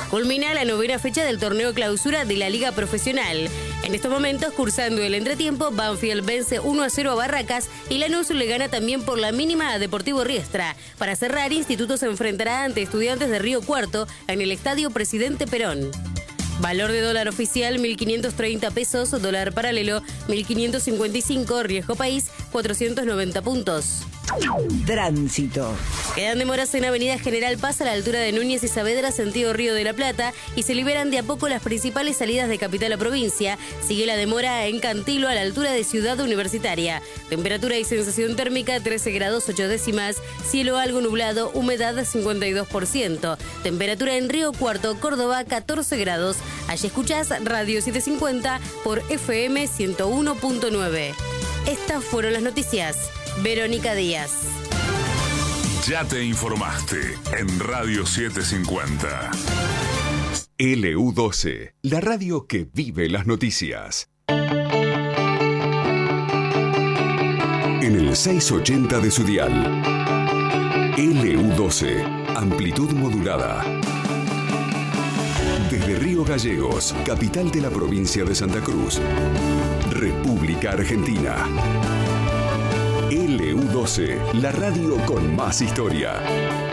Culmina la 9ª fecha del torneo clausura de la Liga Profesional. En estos momentos, cursando el entretiempo, Banfield vence 1-0 a Barracas y Lanús le gana también por la mínima a Deportivo Riestra. Para cerrar, Instituto se enfrentará ante Estudiantes de Río Cuarto en el Estadio Presidente Perón. Valor de dólar oficial 1.530 pesos, dólar paralelo 1.555, riesgo país 490 puntos. Tránsito. Quedan demoras en Avenida General Paz a la altura de Núñez y Saavedra, sentido Río de la Plata, y se liberan de a poco las principales salidas de capital a provincia. Sigue la demora en Cantilo a la altura de Ciudad Universitaria. Temperatura y sensación térmica 13 grados 8 décimas, cielo algo nublado, humedad 52%. Temperatura en Río Cuarto, Córdoba 14 grados. Allí escuchás Radio 750 por FM 101.9. Estas fueron las noticias. Verónica Díaz. Ya te informaste en Radio 750. LU12, la radio que vive las noticias. En el 680 de su dial. LU12, amplitud modulada. Desde Río Gallegos, capital de la provincia de Santa Cruz, República Argentina. LU12, la radio con más historia.